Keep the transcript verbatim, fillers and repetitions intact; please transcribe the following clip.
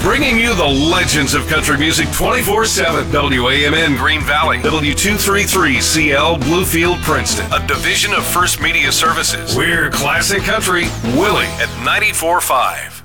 bringing you the legends of country music twenty-four seven. W A M N Green Valley, W two thirty-three C L Bluefield, Princeton, a division of First Media Services. We're Classic Country, Willie at ninety-four point five.